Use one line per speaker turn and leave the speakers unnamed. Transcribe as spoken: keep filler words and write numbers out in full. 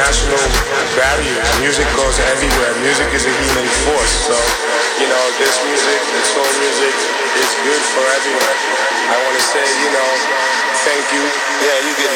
national barriers. Music goes everywhere. Music is a healing force. So, you know, this music, this soul music is good for everyone. I want to say, you know, thank you. Yeah, you get